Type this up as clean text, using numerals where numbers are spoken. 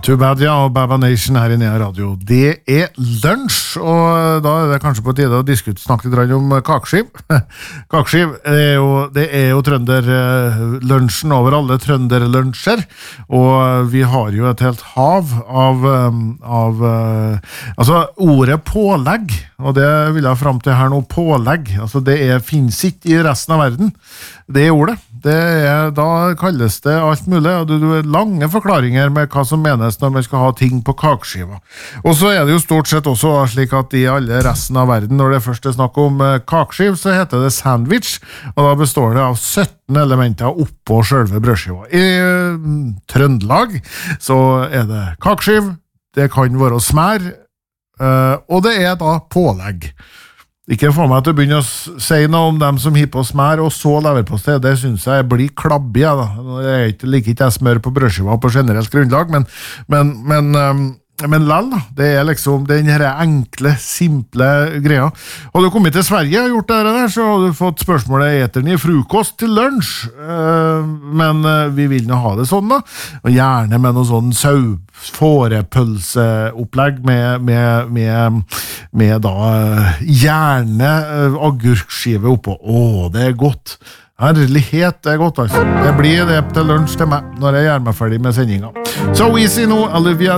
Too Bad, ja, og Baba Nation her i Nea Radio. Det lunsj, og da det kanskje på tide å snakke litt om kakeskiv. Kakeskiv det er jo trønderlunsjen over alle trønderlunsjer, og vi har jo et helt hav av altså ordet pålegg, og det vil jeg fram til her nå, pålegg, altså det finnes ikke i resten av verden, det ordet. Da kalles det alt mulig, og det er lange forklaringer med hva som menes når man skal ha ting på kakeskiva. Og så er det jo stort sett også slik at i alle resten av verden, når det først er snakk om kakeskiv, så heter det sandwich, og da består det av 17 elementer oppå selve brødskiva. I Trøndelag så er det kakeskiv, det kan være smær, og det er da pålegg. Ikke få meg til å begynne å si noe om dem som hipper på smær og så leverpostei, det synes jeg blir klabbig, ja, da. Jeg liker ikke jeg smør på brødskiva på generelt grunnlag, men lell, da. Det er liksom den her enkle, simple greia. Har du kommet til Sverige og gjort det der, så har du fått spørsmålet eteren i frokost til lunsj, men vi vil nå ha det sånn da, og gjerne med noe sånn fårepølseopplegg med da gjerne agurkskive oppå. Det er godt. Herlighet, det er godt altså. Det blir det til lunsj til meg når jeg gjør meg ferdig med sendingen. So easy nå, Olivia